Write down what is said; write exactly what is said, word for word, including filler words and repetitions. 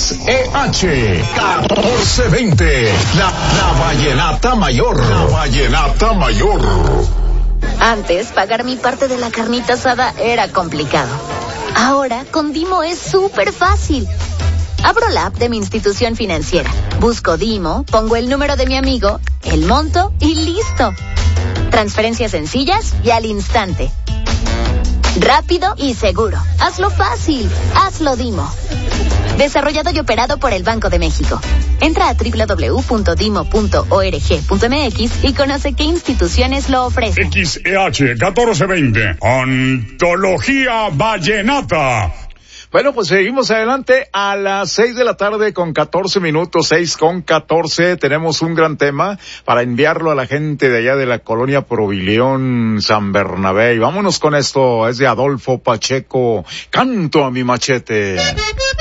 X E H catorce veinte, la, la Vallenata Mayor, la Vallenata Mayor. Antes, pagar mi parte de la carnita asada era complicado. Ahora, con Dimo es súper fácil. Abro la app de mi institución financiera, busco Dimo, pongo el número de mi amigo, el monto y listo. Transferencias sencillas y al instante. Rápido y seguro. Hazlo fácil. Hazlo Dimo. Desarrollado y operado por el Banco de México. Entra a doble u doble u doble u punto dimo punto org punto m x y conoce qué instituciones lo ofrecen. X E H catorce veinte. Antología Vallenata. Bueno, pues seguimos adelante a las seis de la tarde con catorce minutos, seis con catorce. Tenemos un gran tema para enviarlo a la gente de allá de la colonia Provileón, San Bernabé. Y vámonos con esto, es de Adolfo Pacheco, Canto a mi machete.